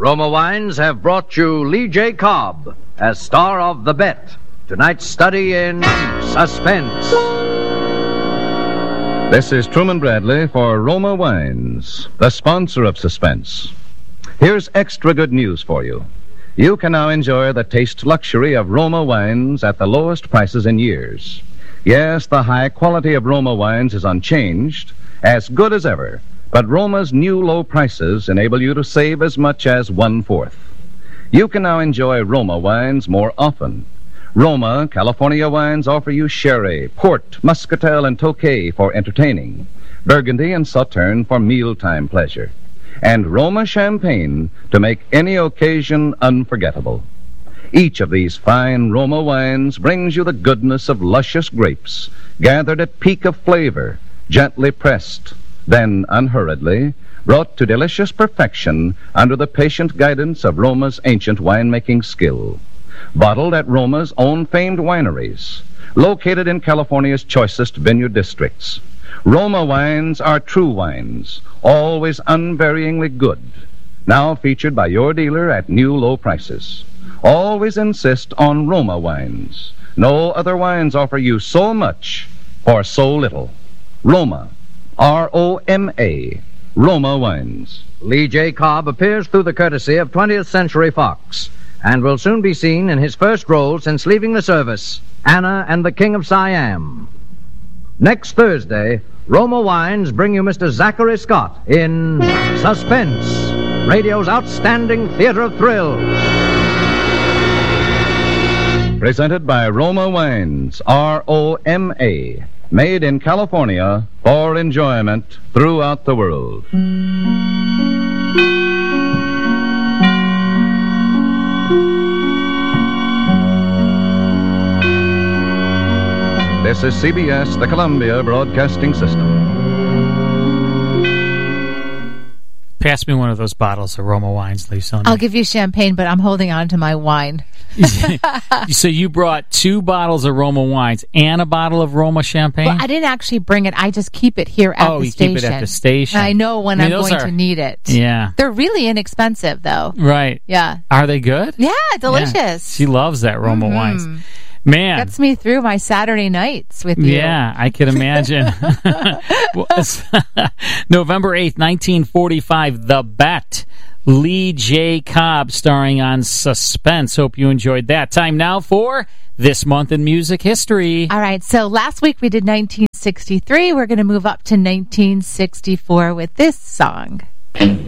Roma Wines have brought you Lee J. Cobb as star of The Bet, tonight's study in suspense. This is Truman Bradley for Roma Wines, the sponsor of Suspense. Here's extra good news for you. You can now enjoy the taste luxury of Roma Wines at the lowest prices in years. Yes, the high quality of Roma Wines is unchanged, as good as ever, but Roma's new low prices enable you to save as much as 1/4. You can now enjoy Roma Wines more often. Roma California wines offer you sherry, port, muscatel, and tokay for entertaining, Burgundy and Sauterne for mealtime pleasure, and Roma champagne to make any occasion unforgettable. Each of these fine Roma wines brings you the goodness of luscious grapes, gathered at peak of flavor, gently pressed, then unhurriedly brought to delicious perfection under the patient guidance of Roma's ancient winemaking skill. Bottled at Roma's own famed wineries, located in California's choicest vineyard districts. Roma wines are true wines, always unvaryingly good. Now featured by your dealer at new low prices. Always insist on Roma wines. No other wines offer you so much for so little. Roma, R-O-M-A, Roma Wines. Lee J. Cobb appears through the courtesy of 20th Century Fox and will soon be seen in his first role since leaving the service, Anna and the King of Siam. Next Thursday, Roma Wines bring you Mr. Zachary Scott in Suspense, radio's outstanding theater of thrills. Presented by Roma Wines, R-O-M-A, made in California for enjoyment throughout the world. This is CBS, the Columbia Broadcasting System. Pass me one of those bottles of Roma wines, Lisa. I'll give you champagne, but I'm holding on to my wine. So you brought 2 bottles of Roma wines and a bottle of Roma champagne? Well, I didn't actually bring it. I just keep it here at the station. Oh, you keep it at the station. And I know when I'm going to need it. Yeah. They're really inexpensive, though. Right. Yeah. Are they good? Yeah, delicious. Yeah. She loves that Roma wines. Man. Gets me through my Saturday nights with you. Yeah, I can imagine. November 8th, 1945, The Bet. Lee J. Cobb starring on Suspense. Hope you enjoyed that. Time now for This Month in Music History. All right, so last week we did 1963. We're going to move up to 1964 with this song.